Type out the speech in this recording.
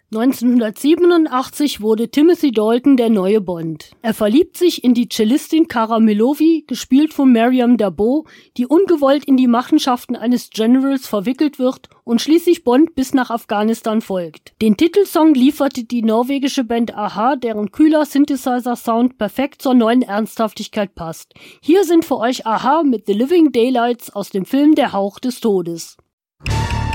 1987 wurde Timothy Dalton der neue Bond. Er verliebt sich in die Cellistin Cara Milovi, gespielt von Maryam d'Abo, die ungewollt in die Machenschaften eines Generals verwickelt wird und schließlich Bond bis nach Afghanistan folgt. Den Titelsong lieferte die norwegische Band a-ha, deren kühler Synthesizer-Sound perfekt zur neuen Ernsthaftigkeit passt. Hier sind für euch a-ha mit The Living Daylights aus dem Film Der Hauch des Todes.